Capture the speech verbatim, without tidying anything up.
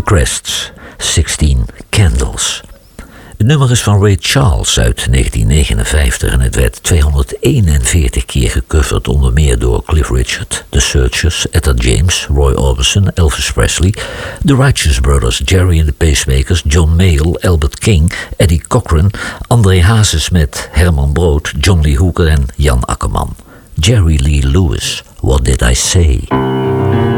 Crests, sixteen Candles. Het nummer is van Ray Charles uit negentien negenenvijftig en het werd tweehonderdeenenveertig keer gecoverd, onder meer door Cliff Richard, The Searchers, Etta James, Roy Orbison, Elvis Presley, The Righteous Brothers, Jerry and the Pacemakers, John Mayall, Albert King, Eddie Cochran, André Hazes met Herman Brood, John Lee Hooker en Jan Akkerman. Jerry Lee Lewis, What Did I Say?